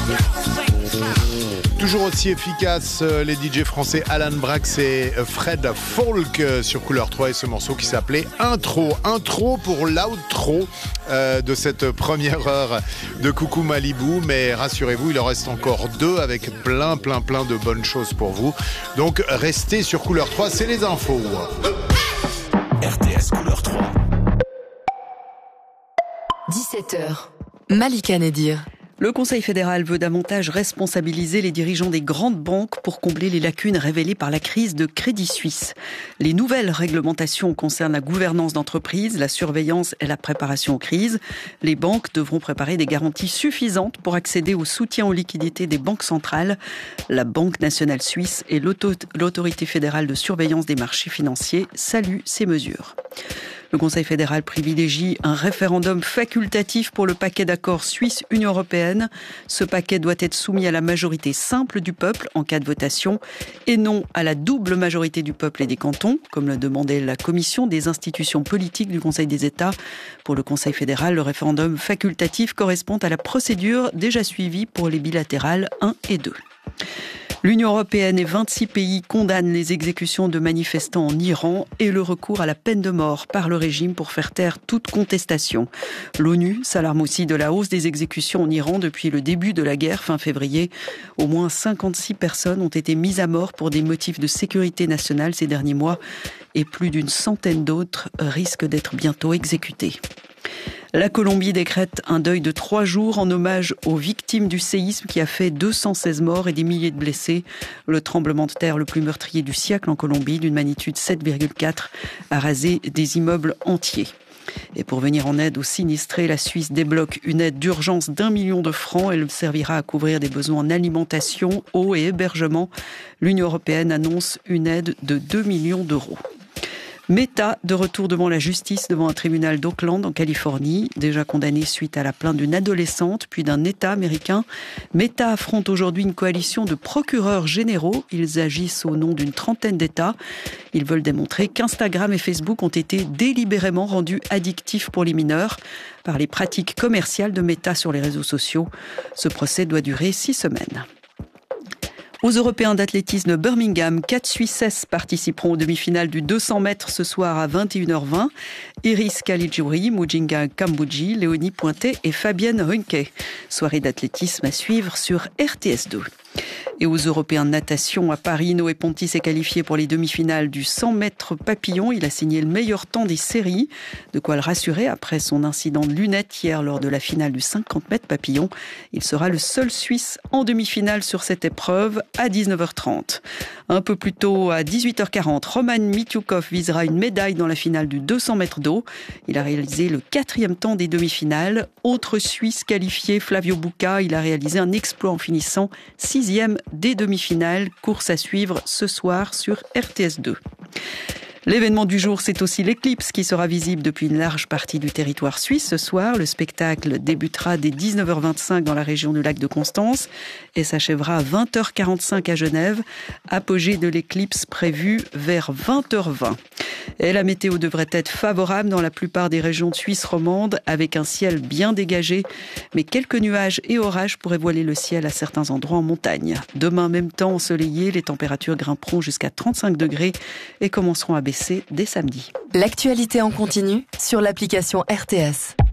Toujours aussi efficace, les DJ français Alan Brax et Fred Folk sur Couleur 3 et ce morceau qui s'appelait Intro. Intro pour l'outro de cette première heure de Coucou Malibu. Mais rassurez-vous, il en reste encore 2 avec plein de bonnes choses pour vous. Donc restez sur Couleur 3, c'est les infos. RTS Couleur 3. 17h. Malika Nedir. Le Conseil fédéral veut davantage responsabiliser les dirigeants des grandes banques pour combler les lacunes révélées par la crise de Crédit Suisse. Les nouvelles réglementations concernent la gouvernance d'entreprise, la surveillance et la préparation aux crises. Les banques devront préparer des garanties suffisantes pour accéder au soutien aux liquidités des banques centrales. La Banque nationale suisse et l'autorité fédérale de surveillance des marchés financiers saluent ces mesures. Le Conseil fédéral privilégie un référendum facultatif pour le paquet d'accords Suisse-Union européenne. Ce paquet doit être soumis à la majorité simple du peuple en cas de votation et non à la double majorité du peuple et des cantons, comme le demandait la commission des institutions politiques du Conseil des États. Pour le Conseil fédéral, le référendum facultatif correspond à la procédure déjà suivie pour les bilatérales 1 et 2. L'Union européenne et 26 pays condamnent les exécutions de manifestants en Iran et le recours à la peine de mort par le régime pour faire taire toute contestation. L'ONU s'alarme aussi de la hausse des exécutions en Iran depuis le début de la guerre fin février. Au moins 56 personnes ont été mises à mort pour des motifs de sécurité nationale ces derniers mois et plus d'une centaine d'autres risquent d'être bientôt exécutées. La Colombie décrète un deuil de 3 jours en hommage aux victimes du séisme qui a fait 216 morts et des milliers de blessés. Le tremblement de terre le plus meurtrier du siècle en Colombie, d'une magnitude 7,4, a rasé des immeubles entiers. Et pour venir en aide aux sinistrés, la Suisse débloque une aide d'urgence d'1 million de francs. Elle servira à couvrir des besoins en alimentation, eau et hébergement. L'Union européenne annonce une aide de 2 millions d'euros. Meta, de retour devant la justice, devant un tribunal d'Oakland, en Californie, déjà condamné suite à la plainte d'une adolescente, puis d'un État américain. Meta affronte aujourd'hui une coalition de procureurs généraux. Ils agissent au nom d'une trentaine d'États. Ils veulent démontrer qu'Instagram et Facebook ont été délibérément rendus addictifs pour les mineurs par les pratiques commerciales de Meta sur les réseaux sociaux. Ce procès doit durer 6 semaines. Aux Européens d'athlétisme Birmingham, 4 Suissesses participeront aux demi-finales du 200 mètres ce soir à 21h20. Iris Caligiuri, Mujinga Kambuji, Léonie Pointet et Fabienne Runke. Soirée d'athlétisme à suivre sur RTS2. Et aux Européens de natation à Paris, Noé Ponty s'est qualifié pour les demi-finales du 100 mètres papillon. Il a signé le meilleur temps des séries. De quoi le rassurer après son incident de lunettes hier lors de la finale du 50 mètres papillon. Il sera le seul Suisse en demi-finale sur cette épreuve à 19h30. Un peu plus tôt, à 18h40, Roman Mityukov visera une médaille dans la finale du 200 mètres d'eau. Il a réalisé le 4e temps des demi-finales. Autre Suisse qualifié, Flavio Bucca, il a réalisé un exploit en finissant 6e des demi-finales. Course à suivre ce soir sur RTS2. L'événement du jour, c'est aussi l'éclipse qui sera visible depuis une large partie du territoire suisse ce soir. Le spectacle débutera dès 19h25 dans la région du lac de Constance et s'achèvera à 20h45 à Genève. Apogée de l'éclipse prévue vers 20h20. Et la météo devrait être favorable dans la plupart des régions de Suisse romande avec un ciel bien dégagé. Mais quelques nuages et orages pourraient voiler le ciel à certains endroits en montagne. Demain, même temps ensoleillé, les températures grimperont jusqu'à 35 degrés et commenceront à baisser dès samedi. L'actualité en continu sur l'application RTS.